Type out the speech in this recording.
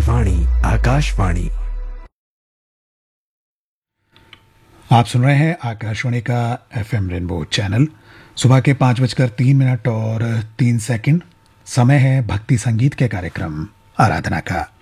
आकाशवाणी आकाशवाणी। आप सुन रहे हैं आकाशवाणी का एफएम रेनबो चैनल। सुबह के 5:03 और 3 सेकंड समय है भक्ति संगीत के कार्यक्रम आराधना का।